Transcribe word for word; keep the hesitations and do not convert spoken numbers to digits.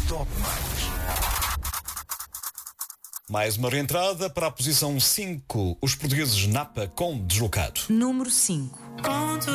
Top Mais. Mais uma reentrada para a posição cinco. Os portugueses Napa com Deslocado. Número cinco. Conto